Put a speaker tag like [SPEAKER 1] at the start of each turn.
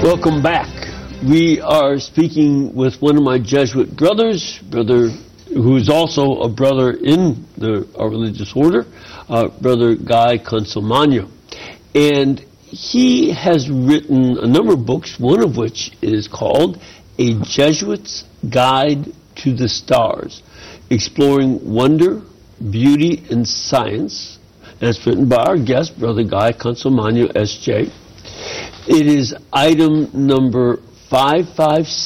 [SPEAKER 1] Welcome back. We are speaking with one of my Jesuit brothers, who is also a brother in our religious order, Brother Guy Consolmagno. And he has written a number of books, one of which is called A Jesuit's Guide to the Stars, Exploring Wonder, Beauty, and Science. And it's written by our guest, Brother Guy Consolmagno, S.J. It is item number 556.